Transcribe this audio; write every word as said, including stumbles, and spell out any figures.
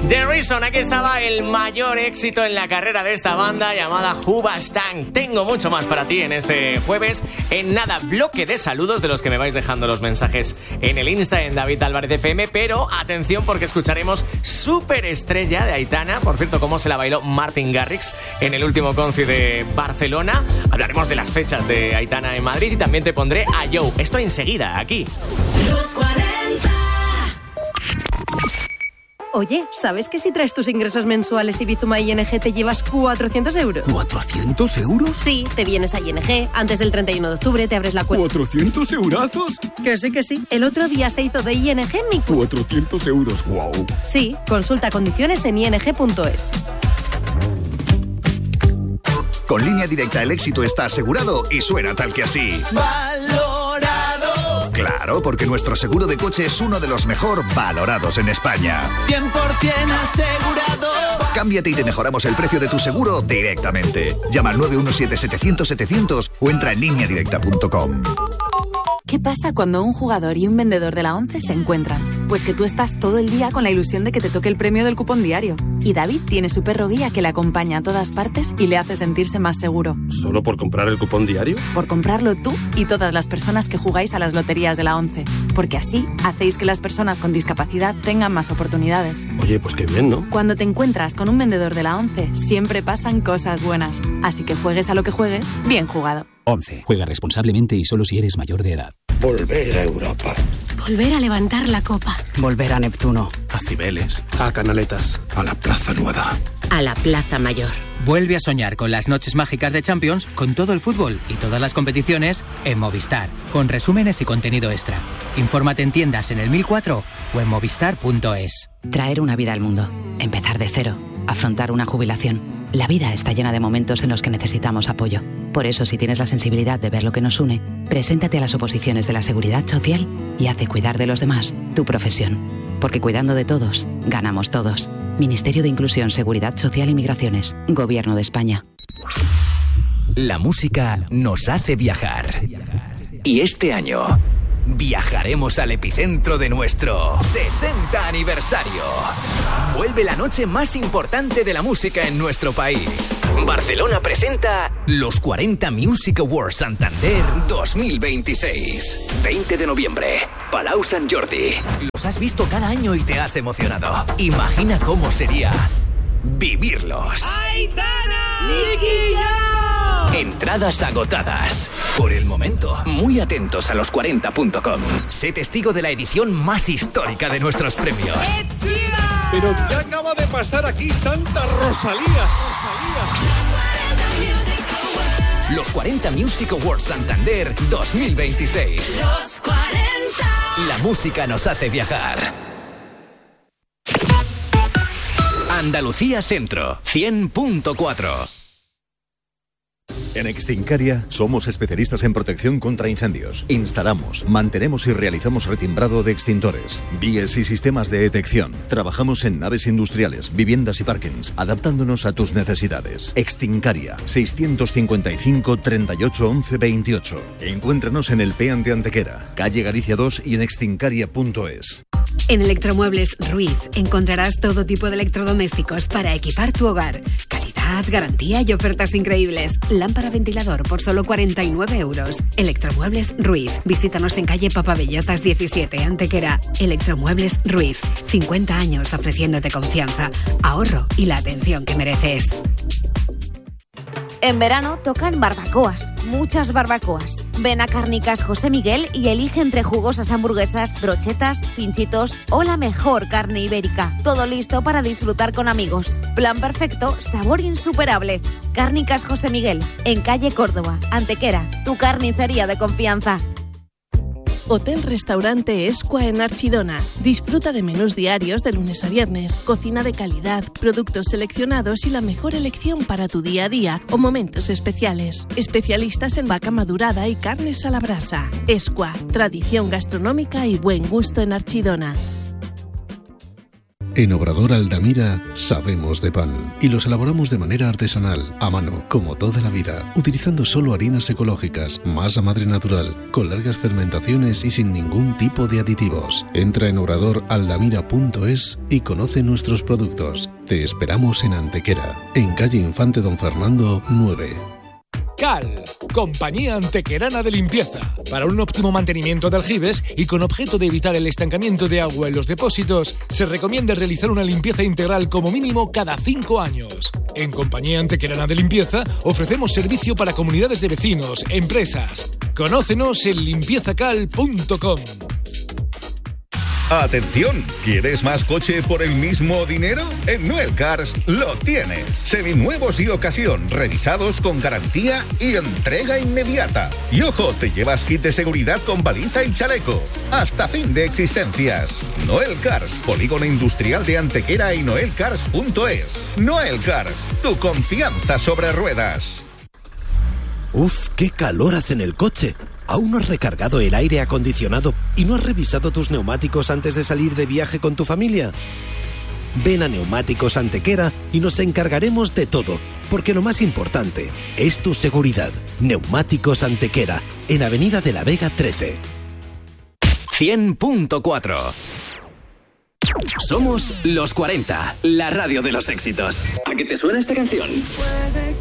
The Reason, aquí estaba el mayor éxito en la carrera de esta banda llamada Hoobastank. Tengo mucho más para ti en este jueves. En nada, bloque de saludos de los que me vais dejando los mensajes en el Insta en David Álvarez F M, pero atención porque escucharemos Superestrella de Aitana. Por cierto, cómo se la bailó Martin Garrix en el último conci de Barcelona. Hablaremos de las fechas de Aitana en Madrid y también te pondré a Joe. Esto enseguida, aquí. Los cuarenta. Oye, ¿sabes que si traes tus ingresos mensuales y Bizuma I N G te llevas cuatrocientos euros? ¿cuatrocientos euros? Sí, te vienes a I N G, antes del treinta y uno de octubre te abres la cuenta. ¿cuatrocientos eurazos? Que sí, que sí. El otro día se hizo de I N G mi cuenta. cuatrocientos euros, wow. Sí, consulta condiciones en i n g punto es. Con Línea Directa el éxito está asegurado y suena tal que así. ¡Valorado! Claro, porque nuestro seguro de coche es uno de los mejor valorados en España. cien por ciento asegurado. Cámbiate y te mejoramos el precio de tu seguro directamente. Llama al nueve uno siete setecientos setecientos o entra en línea directa punto com. ¿Qué pasa cuando un jugador y un vendedor de la ONCE se encuentran? Pues que tú estás todo el día con la ilusión de que te toque el premio del cupón diario. Y David tiene su perro guía que le acompaña a todas partes y le hace sentirse más seguro. ¿Solo por comprar el cupón diario? Por comprarlo tú y todas las personas que jugáis a las loterías de la ONCE. Porque así hacéis que las personas con discapacidad tengan más oportunidades. Oye, pues qué bien, ¿no? Cuando te encuentras con un vendedor de la ONCE, siempre pasan cosas buenas. Así que juegues a lo que juegues, bien jugado. ONCE. Juega responsablemente y solo si eres mayor de edad. Volver a Europa. Volver a levantar la copa. Volver a Neptuno. A Cibeles. A Canaletas. A la Plaza Nueva. A la Plaza Mayor. Vuelve a soñar con las noches mágicas de Champions, con todo el fútbol y todas las competiciones en Movistar, con resúmenes y contenido extra. Infórmate en tiendas en el mil cuatro o en movistar punto es. Traer una vida al mundo, empezar de cero, afrontar una jubilación. La vida está llena de momentos en los que necesitamos apoyo. Por eso, si tienes la sensibilidad de ver lo que nos une, preséntate a las oposiciones de la Seguridad Social y haz de cuidar de los demás tu profesión. Porque cuidando de todos, ganamos todos. Ministerio de Inclusión, Seguridad Social y Migraciones. Gobierno de España. La música nos hace viajar. Y este año viajaremos al epicentro de nuestro sesenta aniversario. Vuelve la noche más importante de la música en nuestro país. Barcelona presenta los cuarenta Music Awards Santander dos mil veintiséis. veinte de noviembre, Palau Sant Jordi. Los has visto cada año y te has emocionado. Imagina cómo sería vivirlos. ¡Aitana! ¡Nicky Jam! Entradas agotadas. Por el momento, muy atentos a los cuarenta punto com. Sé testigo de la edición más histórica de nuestros premios. Pero ¿qué acaba de pasar aquí, Santa Rosalía? Rosalía. Los cuarenta Music Awards Santander dos mil veintiséis. Los cuarenta. La música nos hace viajar. Andalucía Centro, cien punto cuatro. En Extincaria somos especialistas en protección contra incendios. Instalamos, mantenemos y realizamos retimbrado de extintores, vías y sistemas de detección. Trabajamos en naves industriales, viviendas y parkings, adaptándonos a tus necesidades. Extincaria, seiscientos cincuenta y cinco, treinta y ocho, once, veintiocho. Encuéntranos en el Pean de Antequera, calle Galicia dos y en extincaria punto es. En Electromuebles Ruiz encontrarás todo tipo de electrodomésticos para equipar tu hogar. Calidad, garantía y ofertas increíbles. Lámpara ventilador por solo cuarenta y nueve euros. Electromuebles Ruiz. Visítanos en calle Papabellotas diecisiete, Antequera. Electromuebles Ruiz. cincuenta años ofreciéndote confianza, ahorro y la atención que mereces. En verano tocan barbacoas, muchas barbacoas. Ven a Cárnicas José Miguel y elige entre jugosas hamburguesas, brochetas, pinchitos o la mejor carne ibérica. Todo listo para disfrutar con amigos. Plan perfecto, sabor insuperable. Cárnicas José Miguel, en calle Córdoba, Antequera, tu carnicería de confianza. Hotel Restaurante Escua en Archidona. Disfruta de menús diarios de lunes a viernes, cocina de calidad, productos seleccionados y la mejor elección para tu día a día o momentos especiales. Especialistas en vaca madurada y carnes a la brasa. Escua, tradición gastronómica y buen gusto en Archidona. En Obrador Aldamira sabemos de pan y los elaboramos de manera artesanal, a mano, como toda la vida, utilizando solo harinas ecológicas, masa madre natural, con largas fermentaciones y sin ningún tipo de aditivos. Entra en obrador aldamira punto es y conoce nuestros productos. Te esperamos en Antequera, en calle Infante Don Fernando nueve. Cal, compañía antequerana de limpieza, para un óptimo mantenimiento de aljibes y con objeto de evitar el estancamiento de agua en los depósitos, se recomienda realizar una limpieza integral como mínimo cada cinco años. En Compañía Antequerana de Limpieza ofrecemos servicio para comunidades de vecinos, empresas. Conócenos en limpieza cal punto com. ¡Atención! ¿Quieres más coche por el mismo dinero? En Noel Cars lo tienes. Seminuevos y ocasión, revisados con garantía y entrega inmediata. Y ojo, te llevas kit de seguridad con baliza y chaleco. Hasta fin de existencias. Noel Cars, polígono industrial de Antequera y noel cars punto es. Noel Cars, tu confianza sobre ruedas. Uf, qué calor hace en el coche. ¿Aún no has recargado el aire acondicionado y no has revisado tus neumáticos antes de salir de viaje con tu familia? Ven a Neumáticos Antequera y nos encargaremos de todo, porque lo más importante es tu seguridad. Neumáticos Antequera, en Avenida de la Vega trece. cien punto cuatro. Somos los cuarenta, la radio de los éxitos. ¿A qué te suena esta canción? Puede